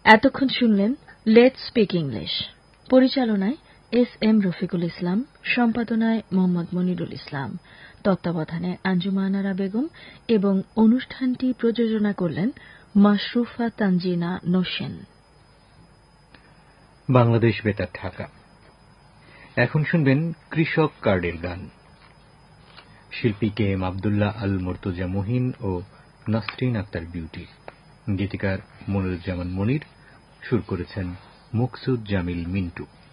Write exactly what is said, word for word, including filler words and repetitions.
এতক্ষণ শুনলেন let's speak English. পরিচালনায় এস এম রফিকুল ইসলাম, সম্পাদনায় মোহাম্মদ মনিরুল ইসলাম, তত্ত্বাবধানে আঞ্জুমান আরা বেগম এবং অনুষ্ঠানটি প্রযোজনা করলেন মাশরুফা তানজিনা নোশেন। বাংলাদেশ বেতার ঢাকা। এখন শুনবেন কৃষক কার্ডের গান। শিল্পী কে এম আবদুল্লাহ আল মুর্তজা মুহিন ও নাসরিন আক্তার বিউটি, গীতিকার মনিরুজ্জামান মনির, সুর করেছেন মুকসুদ জামিল মিন্টু।